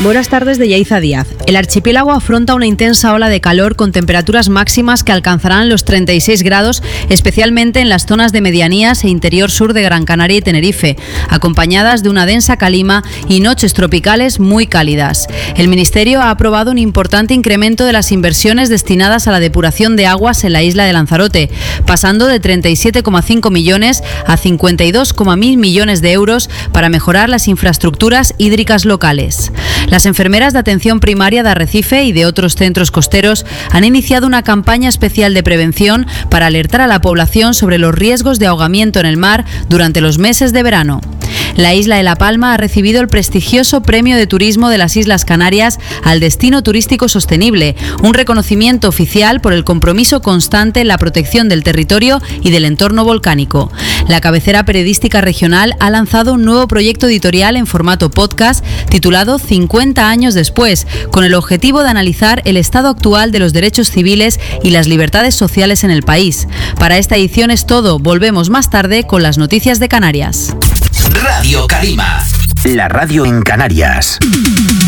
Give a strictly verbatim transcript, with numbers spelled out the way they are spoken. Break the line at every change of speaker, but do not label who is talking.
Buenas tardes de Yaiza Díaz. El archipiélago afronta una intensa ola de calor con temperaturas máximas que alcanzarán los treinta y seis grados, especialmente en las zonas de medianías e interior sur de Gran Canaria y Tenerife, acompañadas de una densa calima y noches tropicales muy cálidas. El Ministerio ha aprobado un importante incremento de las inversiones destinadas a la depuración de aguas en la isla de Lanzarote, pasando de treinta y siete coma cinco millones a cincuenta y dos coma mil millones de euros para mejorar las infraestructuras hídricas locales. Las enfermeras de atención primaria de Arrecife y de otros centros costeros han iniciado una campaña especial de prevención para alertar a la población sobre los riesgos de ahogamiento en el mar durante los meses de verano. La isla de La Palma ha recibido el prestigioso Premio de Turismo de las Islas Canarias al Destino Turístico Sostenible, un reconocimiento oficial por el compromiso constante en la protección del territorio y del entorno volcánico. La cabecera periodística regional ha lanzado un nuevo proyecto editorial en formato podcast titulado cincuenta años después, con el objetivo de analizar el estado actual de los derechos civiles y las libertades sociales en el país. Para esta edición es todo. Volvemos más tarde con las noticias de Canarias.
Radio Calima, la radio en Canarias.